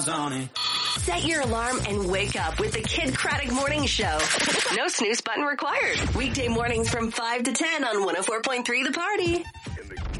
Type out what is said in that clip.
miles on it. Set your alarm and wake up with the Kid Craddock Morning Show. No snooze button required. Weekday mornings from 5 to 10 on 104.3 The Party.